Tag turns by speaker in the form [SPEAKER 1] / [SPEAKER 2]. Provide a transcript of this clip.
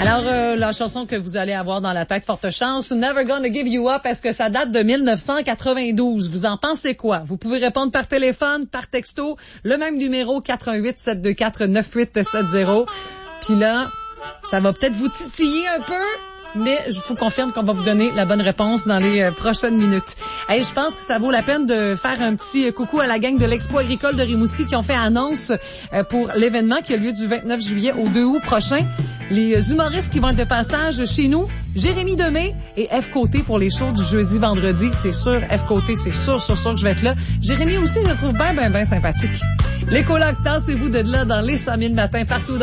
[SPEAKER 1] Alors, la chanson que vous allez avoir dans la tête, forte chance, Never Gonna Give You Up, est-ce que ça date de 1992? Vous en pensez quoi? Vous pouvez répondre par téléphone, par texto, le même numéro, 418-724-9870. Puis là, ça va peut-être vous titiller un peu, mais je vous confirme qu'on va vous donner la bonne réponse dans les prochaines minutes. Hey, je pense que ça vaut la peine de faire un petit coucou à la gang de l'Expo agricole de Rimouski qui ont fait annonce pour l'événement qui a lieu du 29 juillet au 2 août prochain. Les humoristes qui vont être de passage chez nous, Jérémy Demé et F. Côté pour les shows du jeudi, vendredi. C'est sûr, F. Côté, c'est sûr que je vais être là. Jérémy aussi, je le trouve bien sympathique. Les colocs, tassez-vous de là dans les 100 000 matins partout